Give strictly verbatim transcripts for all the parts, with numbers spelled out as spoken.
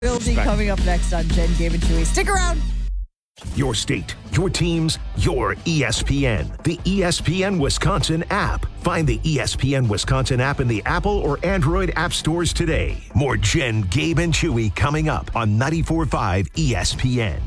Will be coming up next on Jen, Gabe, and Chewy. Stick around. Your state, your teams, your E S P N. The E S P N Wisconsin app. Find the E S P N Wisconsin app in the Apple or Android app stores today. More Jen, Gabe, and Chewy coming up on ninety-four point five E S P N.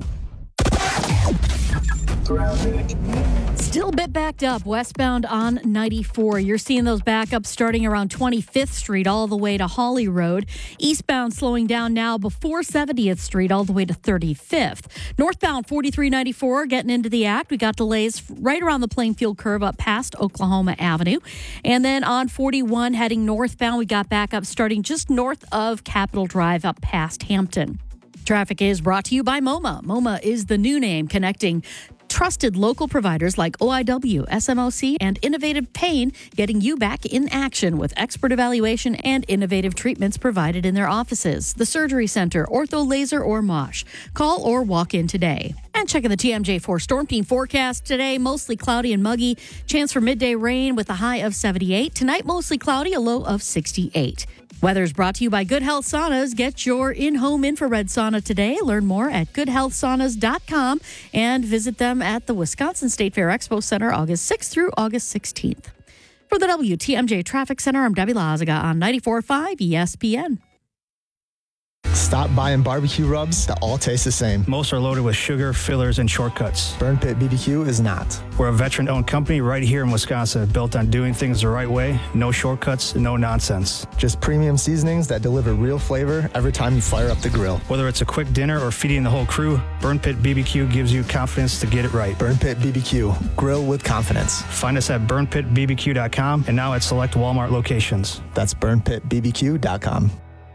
Still a bit backed up westbound on ninety-four. You're seeing those backups starting around twenty-fifth Street all the way to Holly Road. Eastbound slowing down now before seventieth Street all the way to thirty-fifth. Northbound forty-three ninety-four getting into the act. We got delays right around the Plainfield curve up past Oklahoma Avenue. And then on forty-one heading northbound, we got backups starting just north of Capitol Drive up past Hampton. Traffic is brought to you by MoMA. MoMA is the new name connecting trusted local providers like O I W, S M O C, and Innovative Pain, getting you back in action with expert evaluation and innovative treatments provided in their offices. The Surgery Center, Ortho, Laser, or Mosh. Call or walk in today. And checking the T M J four Storm Team forecast today, mostly cloudy and muggy. Chance for midday rain with a high of seventy-eight. Tonight, mostly cloudy, a low of sixty-eight. Weather is brought to you by Good Health Saunas. Get your in-home infrared sauna today. Learn more at good health saunas dot com and visit them at the Wisconsin State Fair Expo Center August sixth through August sixteenth. For the W T M J Traffic Center, I'm Debbie Lazaga on ninety-four point five E S P N. Stop buying barbecue rubs that all taste the same. Most are loaded with sugar, fillers, and shortcuts. Burn Pit B B Q is not. We're a veteran-owned company right here in Wisconsin, built on doing things the right way, no shortcuts, no nonsense. Just premium seasonings that deliver real flavor every time you fire up the grill. Whether it's a quick dinner or feeding the whole crew, Burn Pit B B Q gives you confidence to get it right. Burn Pit B B Q, grill with confidence. Find us at burn pit b b q dot com and now at select Walmart locations. That's burn pit b b q dot com.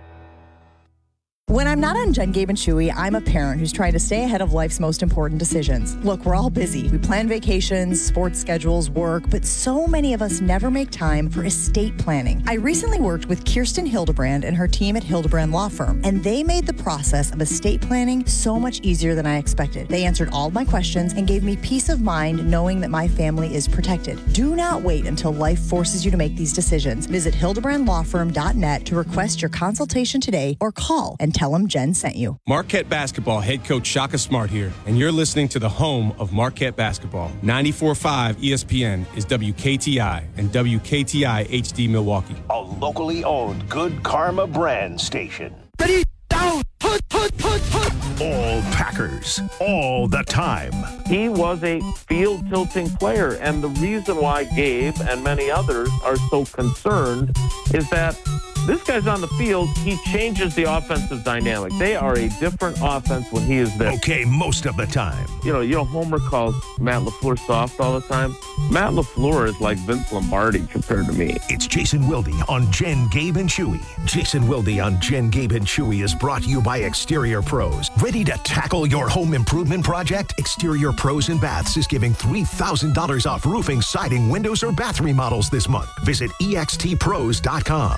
When I'm not on Jen, Gabe, and Chewy, I'm a parent who's trying to stay ahead of life's most important decisions. Look, we're all busy. We plan vacations, sports schedules, work, but so many of us never make time for estate planning. I recently worked with Kirsten Hildebrand and her team at Hildebrand Law Firm, and they made the process of estate planning so much easier than I expected. They answered all of my questions and gave me peace of mind knowing that my family is protected. Do not wait until life forces you to make these decisions. Visit hildebrand law firm dot net to request your consultation today or call and tell them Jen sent you. Marquette Basketball head coach Shaka Smart here, and you're listening to the home of Marquette Basketball. ninety-four point five E S P N is W K T I and W K T I H D Milwaukee. A locally owned Good Karma brand station. Ready, down, put, put, put, put. All Packers, all the time. He was a field-tilting player, and the reason why Gabe and many others are so concerned is that this guy's on the field, he changes the offensive dynamic. They are a different offense when he is there. Okay, most of the time. You know, you know, Homer calls Matt LaFleur soft all the time. Matt LaFleur is like Vince Lombardi compared to me. It's Jason Wilde on Jen, Gabe, and Chewy. Jason Wilde on Jen, Gabe, and Chewy is brought to you by Exterior Pros. Ready to tackle your home improvement project? Exterior Pros and Baths is giving three thousand dollars off roofing, siding, windows, or bath remodels this month. Visit E X T pros dot com.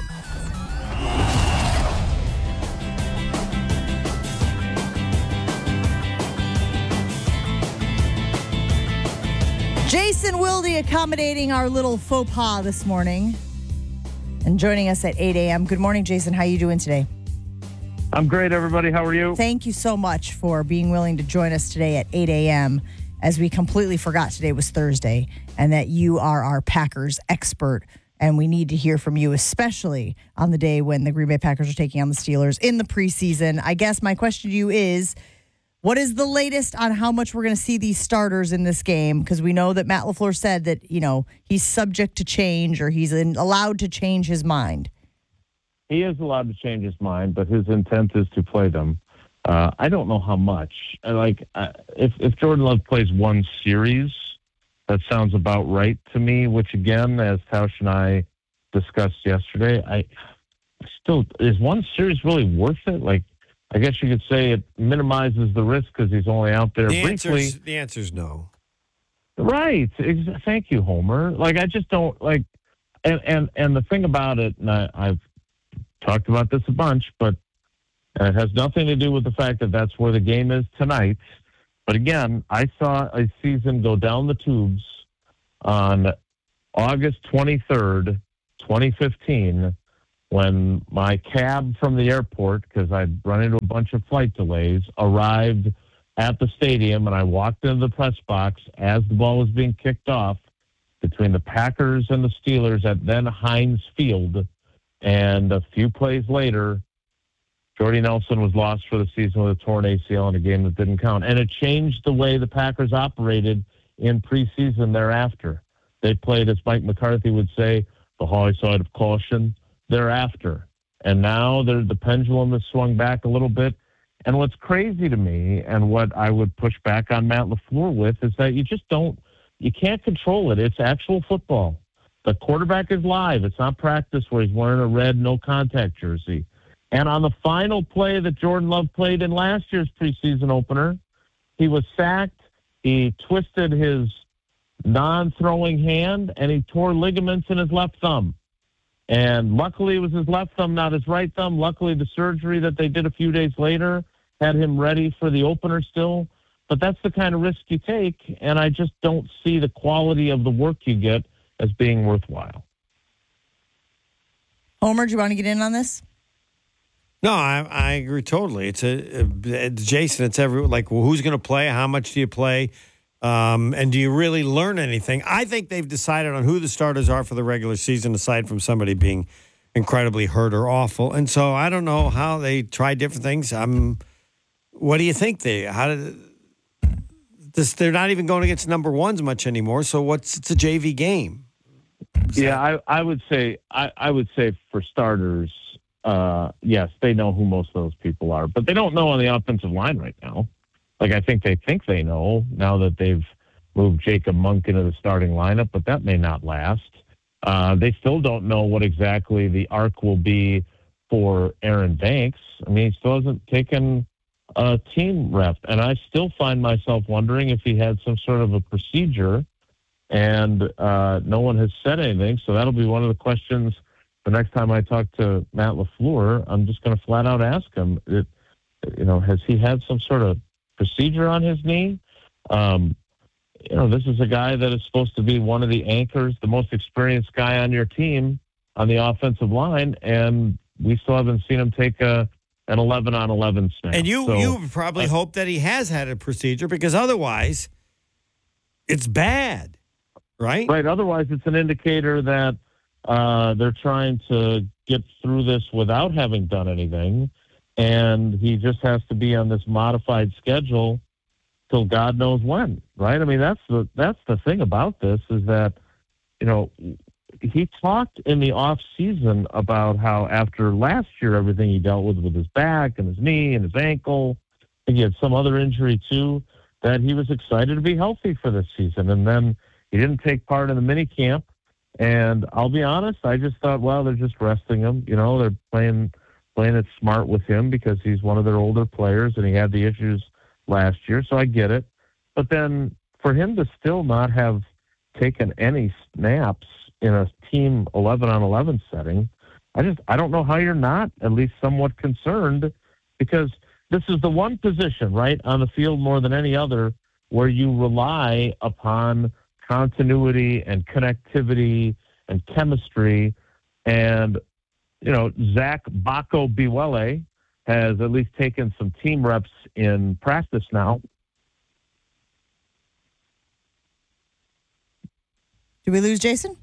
Jason Wilde accommodating our little faux pas this morning and joining us at eight a.m. Good morning, Jason. How are you doing today? I'm great, everybody. How are you? Thank you so much for being willing to join us today at eight a.m. as we completely forgot today was Thursday and that you are our Packers expert. And we need to hear from you, especially on the day when the Green Bay Packers are taking on the Steelers in the preseason. I guess my question to you is, what is the latest on how much we're going to see these starters in this game? Because we know that Matt LaFleur said that, you know, he's subject to change or he's in, allowed to change his mind. He is allowed to change his mind, but his intent is to play them. Uh, I don't know how much. Like, uh, if, if Jordan Love plays one series, that sounds about right to me, which, again, as Tausch and I discussed yesterday, I still, is one series really worth it? Like, I guess you could say it minimizes the risk because he's only out there the briefly. Answer's, the answer is no. Right. Thank you, Homer. Like, I just don't, like, and, and, and the thing about it, and I, I've talked about this a bunch, but it has nothing to do with the fact that that's where the game is tonight. But again, I saw a season go down the tubes on August twenty-third, twenty fifteen, when my cab from the airport, because I'd run into a bunch of flight delays, arrived at the stadium, and I walked into the press box as the ball was being kicked off between the Packers and the Steelers at then Heinz Field. And a few plays later, Jordy Nelson was lost for the season with a torn A C L in a game that didn't count. And it changed the way the Packers operated in preseason thereafter. They played, as Mike McCarthy would say, the high side of caution thereafter. And now the pendulum has swung back a little bit. And what's crazy to me, and what I would push back on Matt LaFleur with, is that you just don't, you can't control it. It's actual football. The quarterback is live. It's not practice where he's wearing a red no contact jersey. And on the final play that Jordan Love played in last year's preseason opener, he was sacked. He twisted his non-throwing hand, and he tore ligaments in his left thumb. And luckily it was his left thumb, not his right thumb. Luckily the surgery that they did a few days later had him ready for the opener still. But that's the kind of risk you take, and I just don't see the quality of the work you get as being worthwhile. Homer, do you want to get in on this? No, I, I agree totally. It's a, a Jason. It's every like, well, who's going to play? How much do you play? Um, and do you really learn anything? I think they've decided on who the starters are for the regular season, aside from somebody being incredibly hurt or awful. And so I don't know how they try different things. Um, what do you think they? How did this? They're not even going against number ones much anymore. So what's it's a J V game? Is yeah, that- I, I would say I, I would say for starters. Uh, yes, they know who most of those people are, but they don't know on the offensive line right now. Like, I think they think they know now that they've moved Jacob Monk into the starting lineup, but that may not last. Uh, they still don't know what exactly the arc will be for Aaron Banks. I mean, he still hasn't taken a team rep, and I still find myself wondering if he had some sort of a procedure, and uh, no one has said anything, so that'll be one of the questions. The next time I talk to Matt LaFleur, I'm just going to flat out ask him, it, you know, has he had some sort of procedure on his knee? Um, you know, this is a guy that is supposed to be one of the anchors, the most experienced guy on your team on the offensive line, and we still haven't seen him take a an eleven on eleven snap. And you, so, you probably uh, hope that he has had a procedure, because otherwise it's bad, right? Right. Otherwise, it's an indicator that Uh, they're trying to get through this without having done anything, and he just has to be on this modified schedule till God knows when, right? I mean, that's the that's the thing about this, is that, you know, he talked in the off season about how after last year, everything he dealt with with his back and his knee and his ankle, and he had some other injury too, that he was excited to be healthy for this season. And then he didn't take part in the mini camp. And I'll be honest, I just thought, well, they're just resting him. You know, they're playing playing it smart with him because he's one of their older players and he had the issues last year, so I get it. But then for him to still not have taken any snaps in a team eleven on eleven setting, I just I don't know how you're not at least somewhat concerned, because this is the one position, right, on the field more than any other where you rely upon continuity and connectivity and chemistry. And, you know, Zach Bako Biwele has at least taken some team reps in practice now. Did we lose Jason?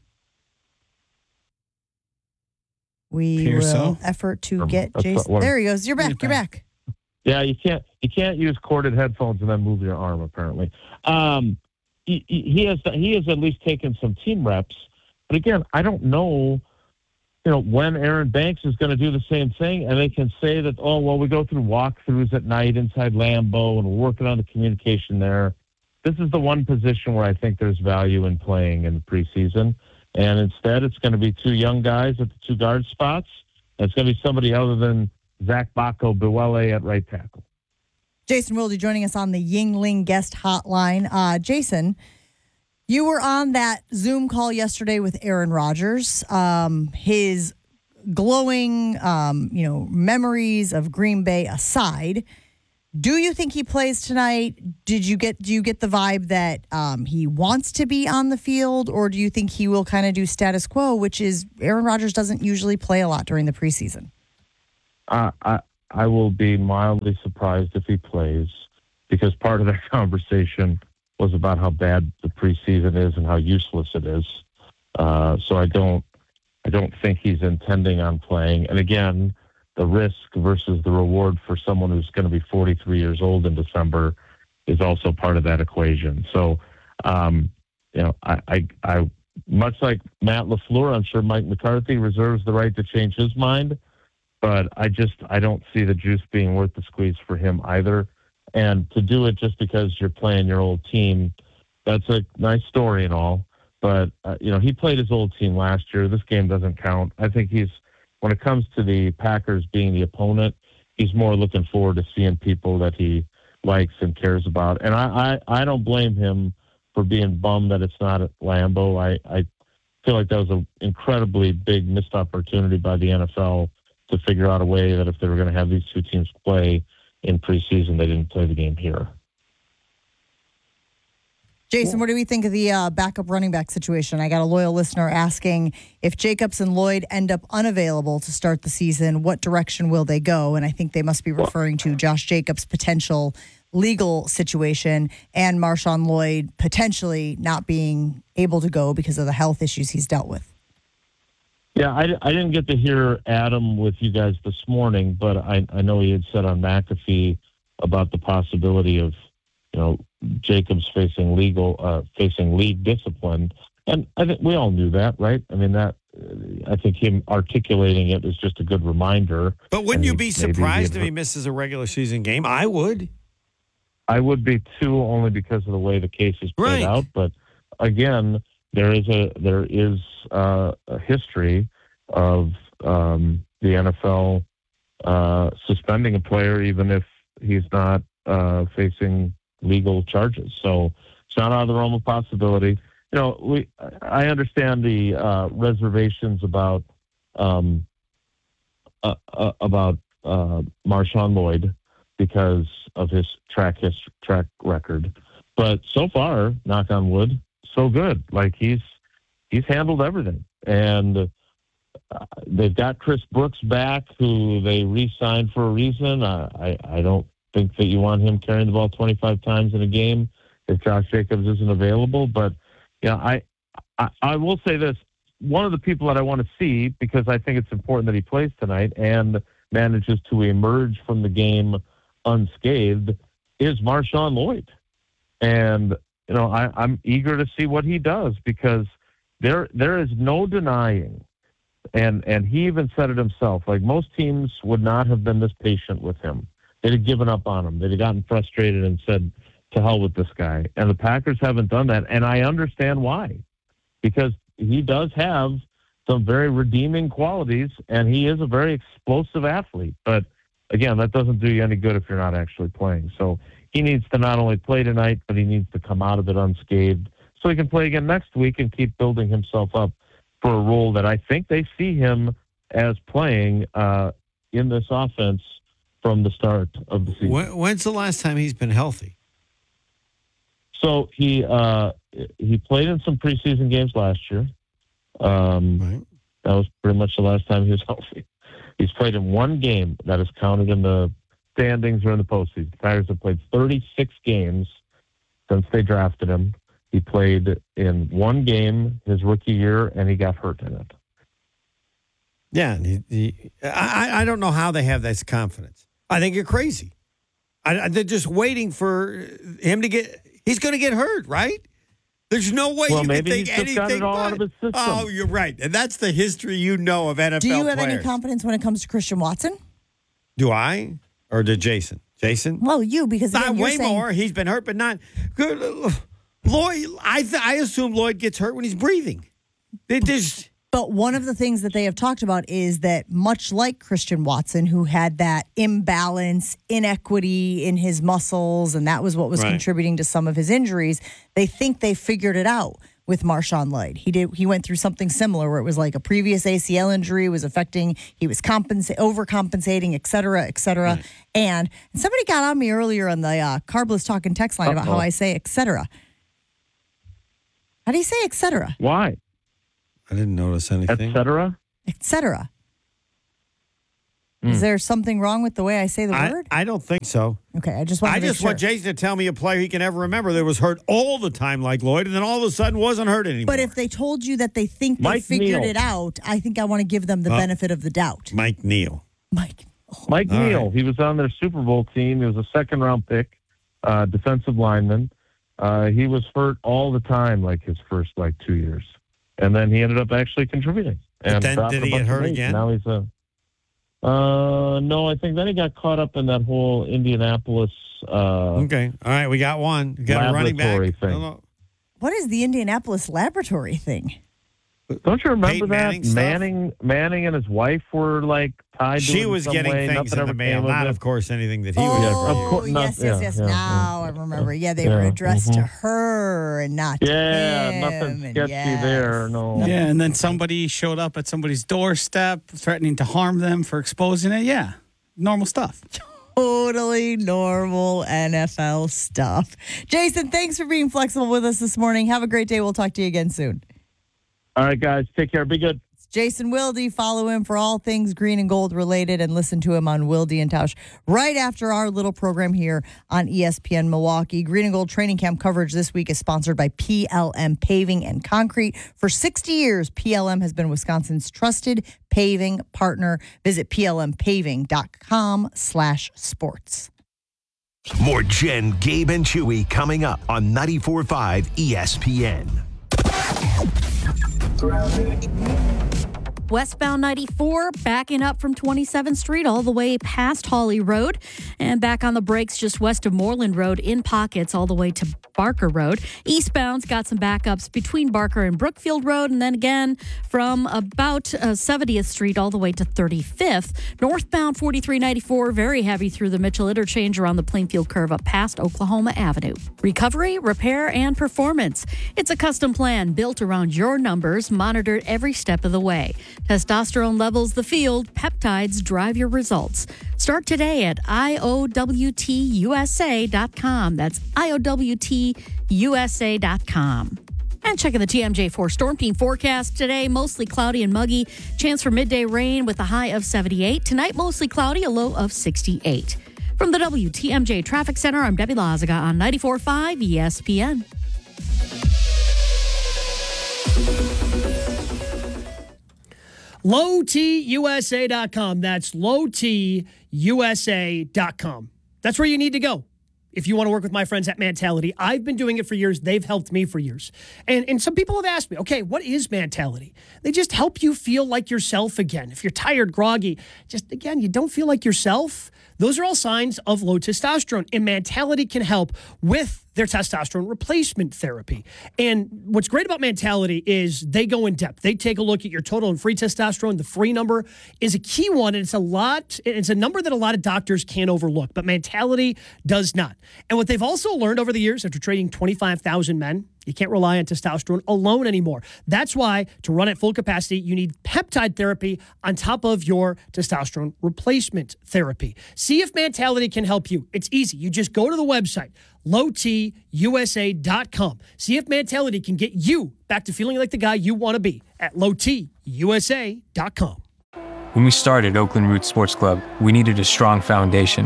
We Appears will so. effort to Um, get that's Jason. what- There he goes. You're back. You're back. Yeah, you can't you can't use corded headphones and then move your arm, apparently. Um, he, he has he has at least taken some team reps. But again, I don't know, you know, when Aaron Banks is going to do the same thing, and they can say that, oh, well, we go through walkthroughs at night inside Lambeau, and we're working on the communication there. This is the one position where I think there's value in playing in the preseason. And instead, it's going to be two young guys at the two guard spots. And it's going to be somebody other than Zach Bako Biwele at right tackle. Jason Wilde joining us on the Yingling guest hotline. Uh, Jason, you were on that Zoom call yesterday with Aaron Rodgers. Um, his glowing, um, you know, memories of Green Bay aside, Do you think he plays tonight? Did you get do you get the vibe that um, he wants to be on the field, or do you think he will kind of do status quo, which is Aaron Rodgers doesn't usually play a lot during the preseason? Uh, I I will be mildly surprised if he plays, because part of that conversation was about how bad the preseason is and how useless it is. Uh, so I don't I don't think he's intending on playing. And again, the risk versus the reward for someone who's going to be forty-three years old in December is also part of that equation. So, um, you know, I, I, I, much like Matt LaFleur, I'm sure Mike McCarthy reserves the right to change his mind, but I just, I don't see the juice being worth the squeeze for him either. And to do it just because you're playing your old team, that's a nice story and all. But, uh, you know, he played his old team last year. This game doesn't count. I think he's, when it comes to the Packers being the opponent, he's more looking forward to seeing people that he likes and cares about. And I, I, I don't blame him for being bummed that it's not at Lambeau. I, I feel like that was an incredibly big missed opportunity by the N F L to figure out a way that if they were going to have these two teams play in preseason, they didn't play the game here. Jason, what do we think of the uh, backup running back situation? I got a loyal listener asking if Jacobs and Lloyd end up unavailable to start the season, what direction will they go? And I think they must be referring to Josh Jacobs' potential legal situation and Marshawn Lloyd potentially not being able to go because of the health issues he's dealt with. Yeah, I, I didn't get to hear Adam with you guys this morning, but I, I know he had said on McAfee about the possibility of, you know, Jacobs facing legal, uh, facing league discipline, and I think we all knew that, right? I mean, that uh, I think him articulating it is just a good reminder. But wouldn't you he, be surprised if he misses a regular season game? I would. I would be too, only because of the way the case is played Right. out. But again, there is a there is uh, a history of um, the N F L uh, suspending a player even if he's not uh, facing legal charges. So it's not out of the realm of possibility. You know, we I understand the uh, reservations about um, uh, uh, about uh, Marshawn Lloyd because of his track his track record, but so far, knock on wood, so good. Like he's he's handled everything, and uh, they've got Chris Brooks back, who they re-signed for a reason. Uh, I I don't think that you want him carrying the ball twenty-five times in a game if Josh Jacobs isn't available. But yeah, I, I I will say this: one of the people that I want to see, because I think it's important that he plays tonight and manages to emerge from the game unscathed, is Marshawn Lloyd. And you know, I, I'm eager to see what he does, because there there is no denying, and and he even said it himself. Like, most teams would not have been this patient with him. They'd have given up on him. They'd have gotten frustrated and said, to hell with this guy. And the Packers haven't done that. And I understand why, because he does have some very redeeming qualities, and he is a very explosive athlete. But again, that doesn't do you any good if you're not actually playing. So he needs to not only play tonight, but he needs to come out of it unscathed so he can play again next week and keep building himself up for a role that I think they see him as playing uh, in this offense from the start of the season. When, when's the last time he's been healthy? So he uh, he played in some preseason games last year. Um, Right. That was pretty much the last time he was healthy. He's played in one game that is counted in the standings or in the postseason. The Tigers have played thirty-six games since they drafted him. He played in one game his rookie year, and he got hurt in it. Yeah, and he, he, I, I don't know how they have this confidence. I think you're crazy. I, I- they're just waiting for him to get. He's going to get hurt, right? There's no way Well, you maybe can think he's just anything. got it all but, out of his system. Oh, you're right, and that's the history you know of N F L Do you have players. any confidence when it comes to Christian Watson? Do I, or did Jason? Jason? Well, you, because Not again, you're way saying, more. He's been hurt, but not good. Lloyd, I th- I assume Lloyd gets hurt when he's breathing. They just. But one of the things that they have talked about is that, much like Christian Watson, who had that imbalance, inequity in his muscles, and that was what was Right. contributing to some of his injuries, they think they figured it out. with Marshawn Lloyd. He did. He went through something similar where it was like a previous A C L injury was affecting. He was compensa- overcompensating, et cetera, et cetera. Right. And somebody got on me earlier on the uh, Carbless Talking text line Uh-oh. about how I say et cetera. How do you say et cetera? Why? I didn't notice anything. Et cetera? Et cetera. Mm. Is there something wrong with the way I say the I, word? I don't think so. Okay, I just want I to just sure. want Jason to tell me a player he can ever remember that was hurt all the time like Lloyd, and then all of a sudden wasn't hurt anymore. But if they told you that they think Mike they figured Neal. it out, I think I want to give them the uh, benefit of the doubt. Mike Neal. Mike. Oh. Mike All Neal. right. He was on their Super Bowl team. He was a second-round pick, uh, defensive lineman. Uh, he was hurt all the time, like his first like two years, and then he ended up actually contributing. But And then dropped did a he get bunch of hurt weight. again? Now he's a. Uh, no, I think then he got caught up in that whole Indianapolis. Uh, Okay. All right. We got one. We got a running back. Laboratory I thing. don't know. What is the Indianapolis laboratory thing? Don't you remember Peyton that Manning stuff? Manning, Manning and his wife were like tied. to She it in was some getting way. things Nothing in the ever mail. came of Not, it. of course, anything that he oh, was. Yeah, of course, yes, not- yes, yeah, yes. yeah, now yeah. I remember. Yeah, they Yeah, were addressed to mhm. her and not Yeah, to him. nothing and sketchy yes. there. No. Yeah, and then somebody showed up at somebody's doorstep threatening to harm them for exposing it. Yeah, normal stuff. Totally normal N F L stuff. Jason, thanks for being flexible with us this morning. Have a great day. We'll talk to you again soon. All right, guys, take care. Be good. Jason Wilde. Follow him for all things green and gold related and listen to him on Wilde and Tausch right after our little program here on E S P N Milwaukee. Green and Gold training camp coverage this week is sponsored by P L M Paving and Concrete. For sixty years, P L M has been Wisconsin's trusted paving partner. Visit plmpaving.com slash sports. More Jen, Gabe, and Chewy coming up on ninety-four point five E S P N. Westbound ninety-four, backing up from twenty-seventh Street all the way past Hawley Road, and back on the brakes just west of Moreland Road in pockets all the way to Barker Road. Eastbound's got some backups between Barker and Brookfield Road, and then again from about uh, seventieth Street all the way to thirty-fifth. Northbound forty-three ninety-four, very heavy through the Mitchell interchange around the Plainfield curve up past Oklahoma Avenue. Recovery, repair, and performance. It's a custom plan built around your numbers, monitored every step of the way. Testosterone levels the field. Peptides drive your results. Start today at I O W T U S A dot com. That's I O W T U S A dot com. And checking the T M J four Storm Team forecast today, mostly cloudy and muggy. Chance for midday rain with a high of seventy-eight. Tonight, mostly cloudy, a low of sixty-eight. From the W T M J Traffic Center, I'm Debbie Lazaga on ninety-four point five E S P N. low t u s a dot com. That's low t u s a dot com. That's where you need to go if you want to work with my friends at Mentality. I've been doing it for years. They've helped me for years. And and some people have asked me, okay, what is Mentality? They just help you feel like yourself again. If you're tired, groggy, just, again, you don't feel like yourself, those are all signs of low testosterone. And Mentality can help with their testosterone replacement therapy. And what's great about Mentality is they go in depth. They take a look at your total and free testosterone. The free number is a key one, and it's a lot. It's a number that a lot of doctors can't overlook, but Mentality does not. And what they've also learned over the years after training twenty-five thousand men, you can't rely on testosterone alone anymore. That's why to run at full capacity, you need peptide therapy on top of your testosterone replacement therapy. See if Mentality can help you. It's easy. You just go to the website, low t u s a dot com. See if Mentality can get you back to feeling like the guy you want to be at low t u s a dot com. When we started Oakland Roots Sports Club, we needed a strong foundation.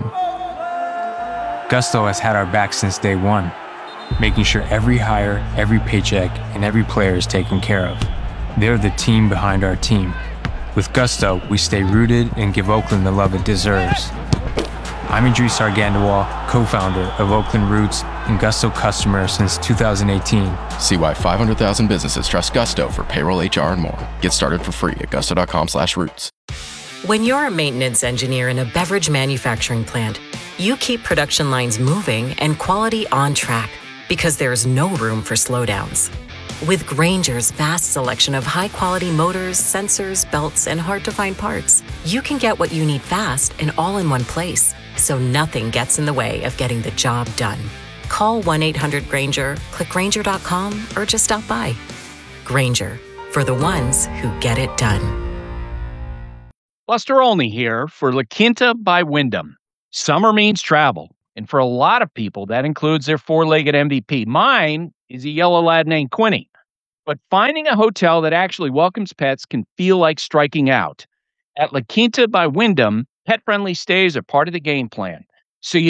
Gusto has had our back since day one, making sure every hire, every paycheck, and every player is taken care of. They're the team behind our team. With Gusto, we stay rooted and give Oakland the love it deserves. I'm Idris Argandawal, co-founder of Oakland Roots and Gusto customer since two thousand eighteen. See why five hundred thousand businesses trust Gusto for payroll, H R, and more. Get started for free at gusto.com slash roots. When you're a maintenance engineer in a beverage manufacturing plant, you keep production lines moving and quality on track because there's no room for slowdowns. With Grainger's vast selection of high-quality motors, sensors, belts, and hard-to-find parts, you can get what you need fast and all in one place, so nothing gets in the way of getting the job done. Call one eight hundred Grainger, click Grainger dot com, or just stop by. Grainger, for the ones who get it done. Buster Olney here for La Quinta by Wyndham. Summer means travel, and for a lot of people, that includes their four-legged M V P. Mine is a yellow lad named Quinny. But finding a hotel that actually welcomes pets can feel like striking out. At La Quinta by Wyndham, pet-friendly stays are part of the game plan. So you